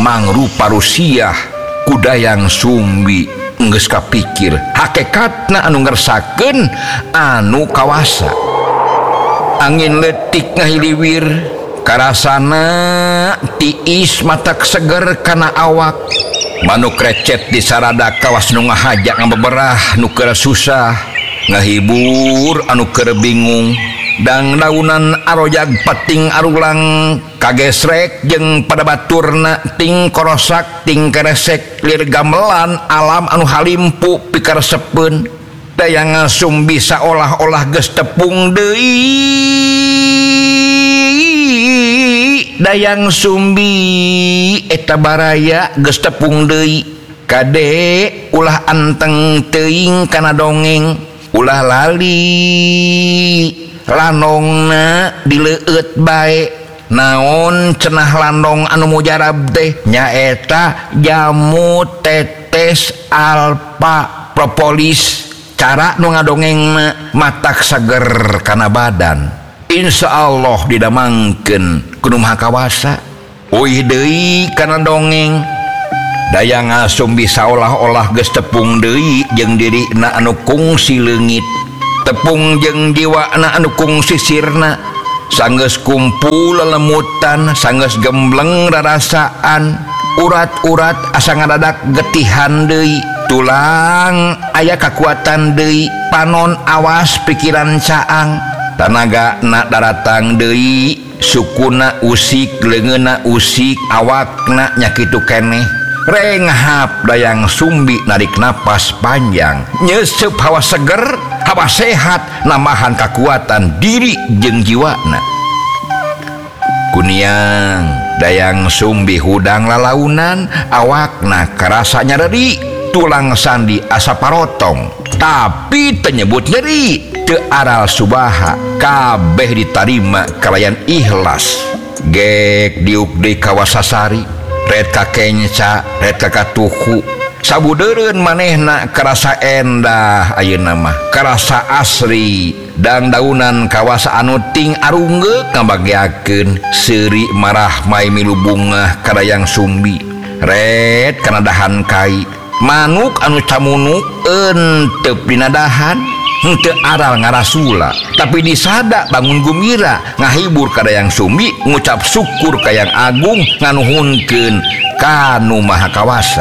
mangrupa Rusia kudayang Sumbi geus kapikir hakikatna anu ngersakeun anu kawasa. Angin letik ngahiliwir karasana tiis matak seger kana awak. Manuk recet di sarada kawas nu ngahajak ngabeberah nu keur susah, ngahibur anu keur bingung. Dang daunan arojag pating arulang kagesrek jeung pada baturna ting korosak ting keresek lir gamelan alam anu halimpu pikaresepeun. Dayang Sumbi saolah-olah geus tepung deui. Dayang Sumbi eta baraya geus tepung deui. Kade ulah anteng teuing kana dongeng, ulah lali landongna dileueut bae. Naon cenah landong anu mujarab teh nyaeta jamu tetes alpa propolis. Cara nu ngadongengna matak seger kana badan. Insyaallah didamangkeun ku nu maha kawasa. Uih deui kana dongeng. Dayang Sumbi saolah-olah geus tepung deui jeung dirina anu kungsi leungit, tepung jeung jiwana anu kungsi sirna. Sanggeus kumpul lelemutan, sanggeus gembleng rarasaan, urat-urat asa ngadadak getihan deui. Tulang aya kakuatan deui, panon awas pikiran caang. Tanaga na daratang deui, sukuna usik, leungeunna usik, awakna nya kitu keneh. Rengahap Dayang Sumbi narik napas panjang, nyeusup hawa seger, hawa sehat, nambahan kakuatan diri jeung jiwana. Kuniang Dayang Sumbi hudang lalaunan, awakna karasa nyeri, tulang sandi asa parotong, tapi tenyebut nyeri, teu aral subaha, kabeh ditarima kalayan ikhlas. Gek diuk deui ka Wasasari, red ka kenca, red ka katuhu, sabudeureun manehna karasa endah ayeuna mah, karasa asri. Dang daunan kawasa anu ting arunggeuk ngabagiakeun seuri marah mai milu bunga ka Dayang Sumbi. Red kana dahan kai, manuk anu camunuk enteup dina dahan, henteu aral ngarasula, tapi disada bangun gembira ngahibur ka Dayang Sumbi, ngucap syukur ka Yang Agung nganuhunkeun kanu maha kawasa.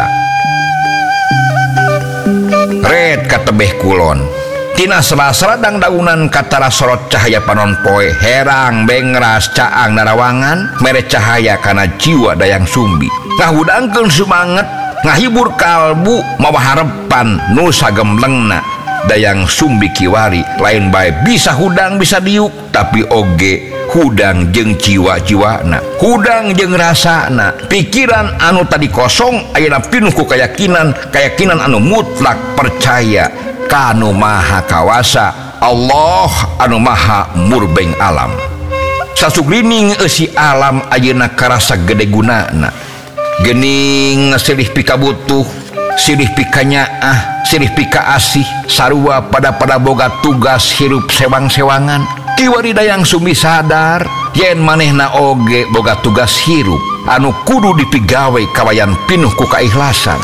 Red ka tebeh kulon, tina sela-sela dang daunan katara sorot cahaya panon poe, herang bengras caang narawangan mere cahaya kana jiwa Dayang Sumbi. Ngahudangkeun semangat, ngahibur kalbu mawa harepan nu sagemblengna. Dayang Sumbi kiwari lain bae bisa hudang bisa diuk, tapi oge hudang jeung jiwa-jiwana, hudang jeung rasana. Pikiran anu tadi kosong ayeuna pinuh ku keyakinan anu mutlak percaya kanu maha kawasa, Allah anu maha murbeng alam. Sasugrining eusi alam ayeuna karasa gede gunana, geuning silih pika butuh, silih pika nyaah, silih pika asih, sarua pada boga tugas hirup sewang-sewangan. Kiwari Dayang Sumbi sadar yen manehna oge boga tugas hirup anu kudu dipigawe kawayan pinuh ku kaikhlasan.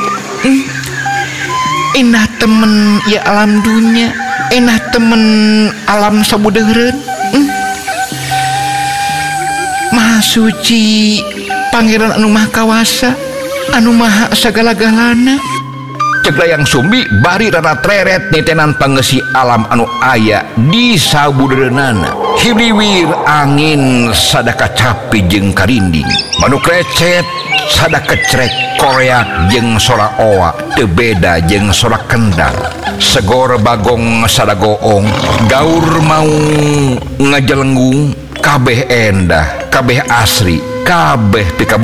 Enah temen ya alam dunya, enah temen alam sabudeureun. Maha suci Pangeran anu maha kawasa, anu maha sagala-galana. Cek Dayang Sumbi bari rarat-reret nitenan panggesi alam anu aya di sabudeureunana. Hiliwir angin sadaka capi jeung karinding, manuk recet sadaka crek, koreak jeung sora oa teu beda jeung sora kendang. Segor bagong sadagoong, gaur mau ngajelenggung, kabeh endah, kabeh asri, kabeh pika